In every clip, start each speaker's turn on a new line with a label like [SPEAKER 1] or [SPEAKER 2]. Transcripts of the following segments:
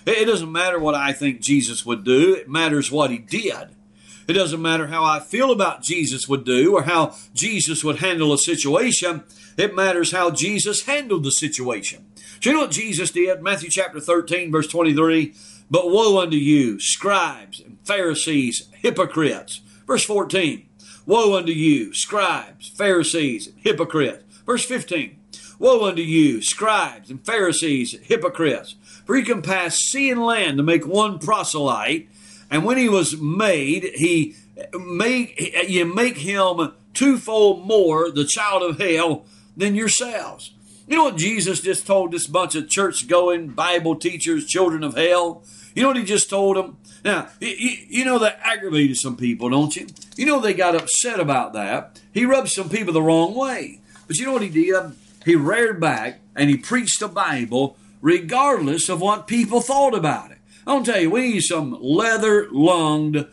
[SPEAKER 1] It doesn't matter what I think Jesus would do. It matters what he did. It doesn't matter how I feel about Jesus would do or how Jesus would handle a situation. It matters how Jesus handled the situation. So you know what Jesus did? Matthew chapter 13, verse 23. But woe unto you, scribes and Pharisees, hypocrites. Verse 14. Woe unto you, scribes, Pharisees, and hypocrites. Verse 15. Woe unto you, scribes and Pharisees, and hypocrites. For you can pass sea and land to make one proselyte. And when he was made, you make him twofold more the child of hell than yourselves. You know what Jesus just told this bunch of church-going Bible teachers, children of hell? You know what he just told them? Now, you know that aggravated some people, don't you? You know they got upset about that. He rubbed some people the wrong way. But you know what he did? He reared back and he preached the Bible regardless of what people thought about it. I'll tell you, we need some leather-lunged,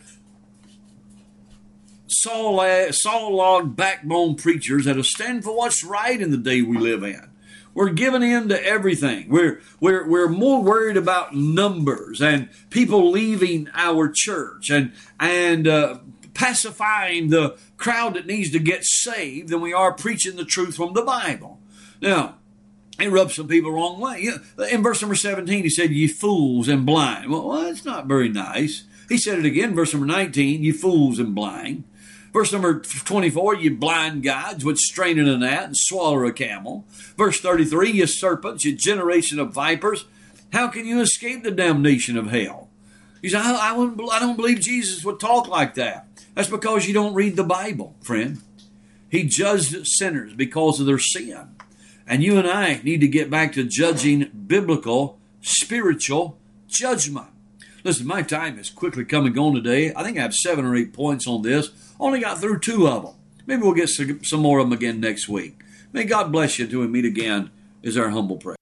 [SPEAKER 1] saw-log backbone preachers that'll stand for what's right in the day we live in. We're giving in to everything. We're more worried about numbers and people leaving our church and pacifying the crowd that needs to get saved than we are preaching the truth from the Bible. Now, it rubs some people the wrong way. In verse number 17, he said, ye fools and blind. Well, that's not very nice. He said it again, verse number 19, ye fools and blind. Verse number 24, you blind guides, which strain in a gnat and swallow a camel. Verse 33, you serpents, you generation of vipers, how can you escape the damnation of hell? You say, I don't believe Jesus would talk like that. That's because you don't read the Bible, friend. He judged sinners because of their sin. And you and I need to get back to judging biblical, spiritual judgment. Listen, my time is quickly coming on today. I think I have 7 or 8 points on this. Only got through 2 of them. Maybe we'll get some more of them again next week. May God bless you until we meet again is our humble prayer.